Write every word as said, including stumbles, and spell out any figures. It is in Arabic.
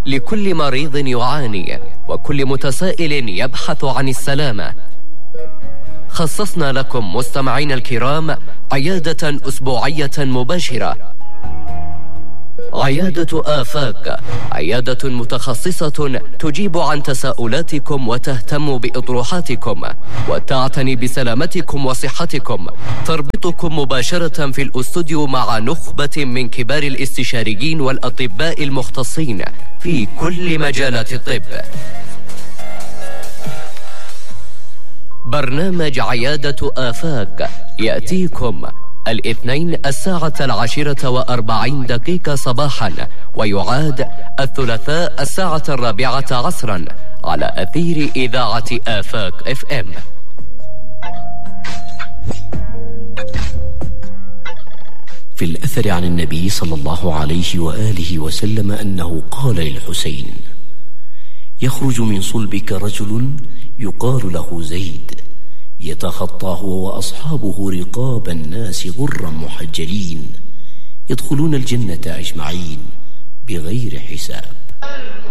لكل مريض يعاني وكل متسائل يبحث عن السلامة. خصصنا لكم مستمعين الكرام عيادة أسبوعية مباشرة. عيادة آفاق عيادة متخصصة تجيب عن تساؤلاتكم وتهتم بإطروحاتكم وتعتني بسلامتكم وصحتكم. تربطكم مباشرة في الأستوديو مع نخبة من كبار الاستشاريين والأطباء المختصين في كل مجالات الطب. برنامج عيادة آفاق يأتيكم الاثنين الساعة العاشرة وأربعين دقيقة صباحا، ويعاد الثلاثاء الساعة الرابعة عصرا على أثير إذاعة آفاق اف ام. في الأثر عن النبي صلى الله عليه وآله وسلم أنه قال للحسين: يخرج من صلبك رجل يقال له زيد، يتخطى هو وأصحابه رقاب الناس غرا محجلين، يدخلون الجنة أجمعين بغير حساب.